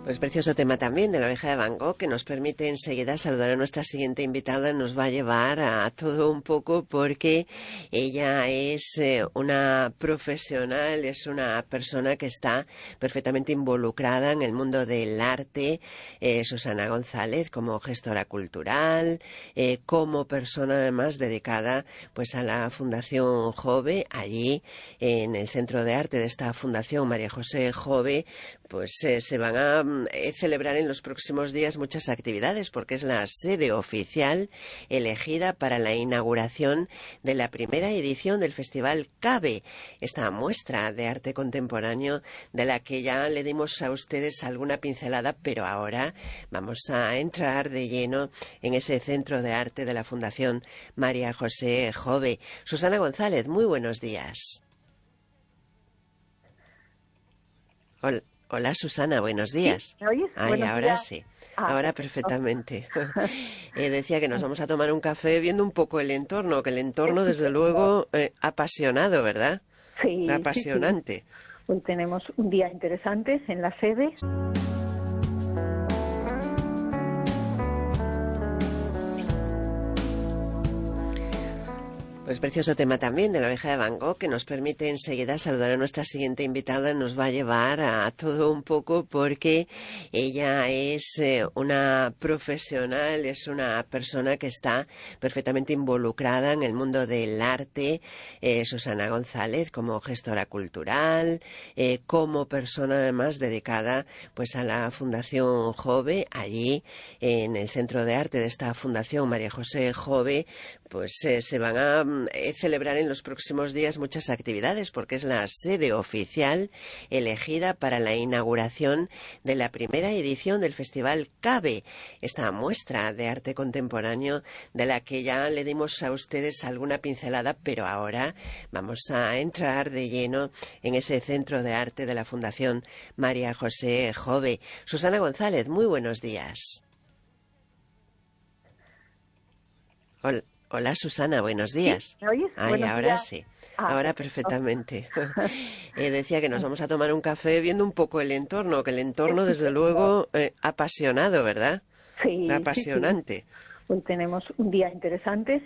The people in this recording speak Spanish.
Pues precioso tema también de la oreja de Van Gogh, que nos permite enseguida saludar a nuestra siguiente invitada. Nos va a llevar a todo un poco porque ella es una profesional, es una persona que está perfectamente involucrada en el mundo del arte. Susana González, como gestora cultural, como persona además dedicada pues a la Fundación Jove, allí en el Centro de Arte de esta Fundación María José Jove, pues se van a celebrar en los próximos días muchas actividades porque es la sede oficial elegida para la inauguración de la primera edición del Festival CABE, esta muestra de arte contemporáneo de la que ya le dimos a ustedes alguna pincelada, pero ahora vamos a entrar de lleno en ese Centro de Arte de la Fundación María José Jove. Susana González, muy buenos días. Hola Susana, buenos días. ¿Sí? ¿Me oyes? Ay, Buenos ahora días. sí, ahora perfectamente. Decía que nos vamos a tomar un café viendo un poco el entorno, que el entorno desde luego apasionado, ¿verdad? Sí, Apasionante. sí. Hoy tenemos un día interesante en la sede. Pues precioso tema también de la oreja de Van Gogh, que nos permite enseguida saludar a nuestra siguiente invitada. Nos va a llevar a todo un poco porque ella es una profesional, es una persona que está perfectamente involucrada en el mundo del arte. Susana González, como gestora cultural, como persona además dedicada pues a la Fundación Jove, allí en el Centro de Arte de esta Fundación María José Jove, pues se van a celebrar en los próximos días muchas actividades porque es la sede oficial elegida para la inauguración de la primera edición del Festival CABE, esta muestra de arte contemporáneo de la que ya le dimos a ustedes alguna pincelada, pero ahora vamos a entrar de lleno en ese Centro de Arte de la Fundación María José Jove. Susana González, muy buenos días. Hola Susana, buenos días. ¿Sí? ¿Me oyes? Ay, Buenos ahora días. sí, ahora Perfecto. perfectamente. Decía que nos vamos a tomar un café viendo un poco el entorno, que el entorno desde luego apasionado, ¿verdad? Sí, Apasionante. sí. Hoy tenemos un día interesante